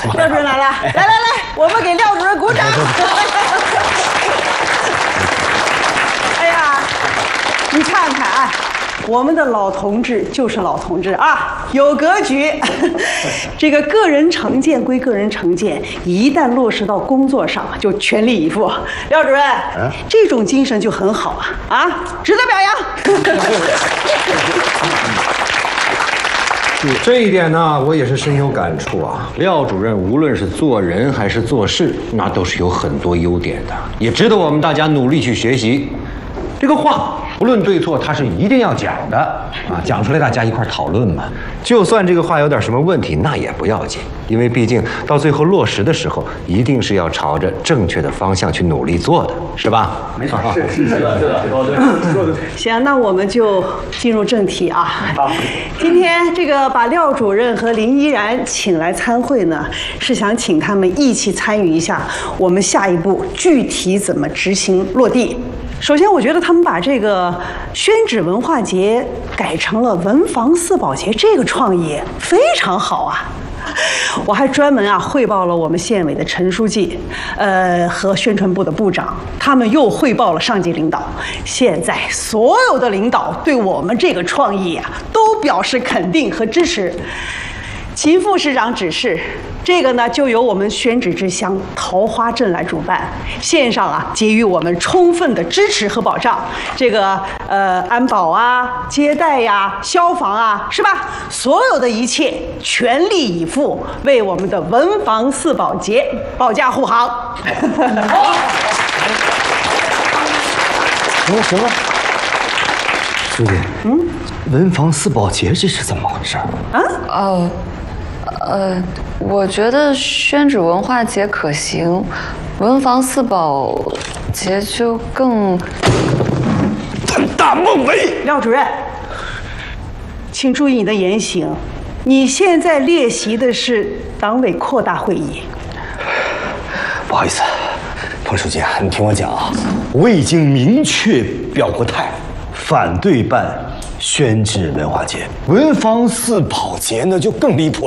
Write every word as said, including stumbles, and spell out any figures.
廖主任来了，来来来，我们给廖主任鼓掌。哎呀，你看看啊。我们的老同志就是老同志啊，有格局。这个个人成见归个人成见，一旦落实到工作上，就全力以赴。廖主任，啊、这种精神就很好啊，啊，值得表扬。 这一点呢，我也是深有感触啊。廖主任无论是做人还是做事，那都是有很多优点的，也值得我们大家努力去学习。这个话不论对错，他是一定要讲的啊，讲出来大家一块讨论嘛。就算这个话有点什么问题，那也不要紧，因为毕竟到最后落实的时候，一定是要朝着正确的方向去努力做的，是吧？ 没错，是是是的，是的，说的对，说的对。 行，那我们就进入正题啊。好，今天这个把廖主任和林依然请来参会呢，是想请他们一起参与一下我们下一步具体怎么执行落地。首先，我觉得他们把这个宣纸文化节改成了文房四宝节，这个创意非常好啊！我还专门啊汇报了我们县委的陈书记，呃和宣传部的部长，他们又汇报了上级领导。现在所有的领导对我们这个创意啊都表示肯定和支持。秦副市长指示，这个呢就由我们宣纸之乡桃花镇来主办，县上啊给予我们充分的支持和保障。这个呃安保啊、接待呀、消防啊，是吧？所有的一切全力以赴，为我们的文房四宝节保驾护航。 行了行了，书记，嗯，文房四宝节这是怎么回事啊？ 呃。呃，我觉得宣纸文化节可行，文房四宝节就更…… 胆大妄为！ 廖主任，请注意你的言行。你现在列席的是党委扩大会议。 不好意思，彭书记啊，你听我讲啊，我已经明确表过态，反对办宣纸文化节。文房四宝节呢，就更离谱了。